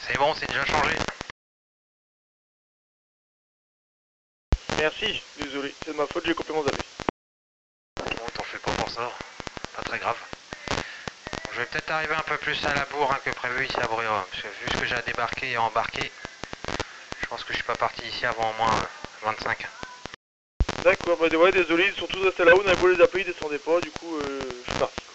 C'est bon, c'est déjà changé. Merci, désolé, c'est de ma faute, j'ai coupé mon zappé. Bon, t'en fais pas pour ça. Pas très grave. Je vais peut-être arriver un peu plus à la bourre que prévu ici à Bruyères. Parce que vu ce que j'ai à débarquer et à embarquer, je pense que je suis pas parti ici avant au moins 25. D'accord, bah ouais, désolé, ils sont tous restés là-haut, on avait beau les appeler, ils descendaient pas, du coup, je suis parti.